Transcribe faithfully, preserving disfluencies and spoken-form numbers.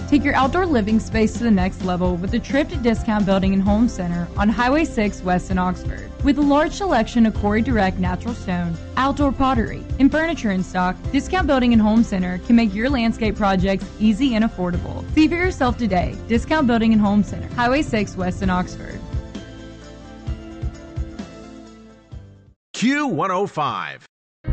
Take your outdoor living space to the next level with a trip to Discount Building and Home Center on Highway six West in Oxford. With a large selection of Quarry Direct natural stone, outdoor pottery, and furniture in stock, Discount Building and Home Center can make your landscape projects easy and affordable. See for yourself today. Discount Building and Home Center, Highway six West in Oxford. Q one oh five.